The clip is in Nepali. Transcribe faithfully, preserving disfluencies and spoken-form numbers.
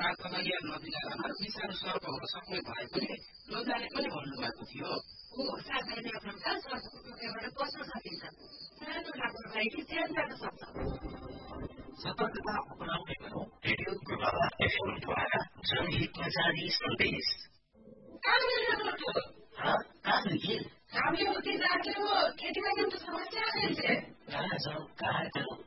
प्रार्थना या नदीनालामा विषालु सर्पहरू सक्ने भएकोले लोजाले पनि भन्नुभएको थियो। हो साथै नेपालका सर्पको टोकेबाट बस्न सकिन्छ। सानो लापरवाही ज्यान जान सक्छ। सतर्कता अपनाउने गरौँ। रेडियो प्रभावा एफएम द्वारा जनहितमा जारी सन्देश।